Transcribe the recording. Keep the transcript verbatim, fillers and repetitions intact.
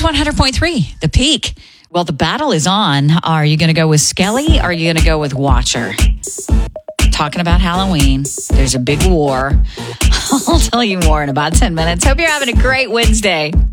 one hundred point three, The Peak. Well, the battle is on. Are you going to go with Skelly or are you going to go with Watcher? Talking about Halloween. There's a big war. I'll tell you more in about ten minutes. Hope you're having a great Wednesday.